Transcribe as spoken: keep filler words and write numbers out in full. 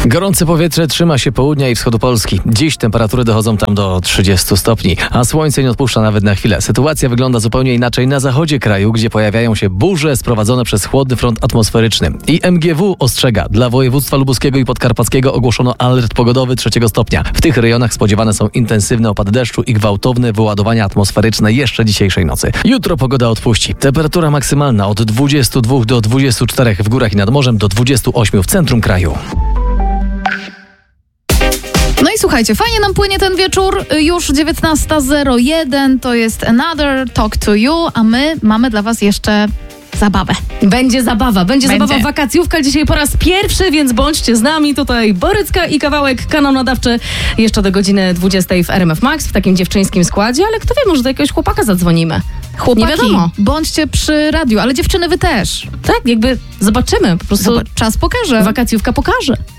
Gorące powietrze trzyma się południa i wschodu Polski. Dziś temperatury dochodzą tam do trzydziestu stopni, a słońce nie odpuszcza nawet na chwilę. Sytuacja wygląda zupełnie inaczej na zachodzie kraju, gdzie pojawiają się burze sprowadzone przez chłodny front atmosferyczny. I M G W ostrzega, dla województwa lubuskiego i podkarpackiego ogłoszono alert pogodowy trzeciego stopnia. W tych rejonach spodziewane są intensywne opady deszczu i gwałtowne wyładowania atmosferyczne jeszcze dzisiejszej nocy. Jutro pogoda odpuści. Temperatura maksymalna od dwudziestu dwóch do dwudziestu czterech w górach i nad morzem do dwudziestu ośmiu w centrum kraju. No i słuchajcie, fajnie nam płynie ten wieczór, już dziewiętnasta zero jeden, to jest Another Talk to You, a my mamy dla was jeszcze zabawę. Będzie zabawa, będzie, Będzie. zabawa wakacjówka dzisiaj po raz pierwszy, więc bądźcie z nami. Tutaj Borycka i kawałek kanał nadawczy jeszcze do godziny dwudziestej w R M F Max w takim dziewczyńskim składzie, ale kto wie, może do jakiegoś chłopaka zadzwonimy. Chłopaki, Nie wiadomo. bądźcie przy radiu, ale dziewczyny wy też. Tak, jakby zobaczymy, po prostu Zobacz, czas pokaże. wakacjówka pokaże.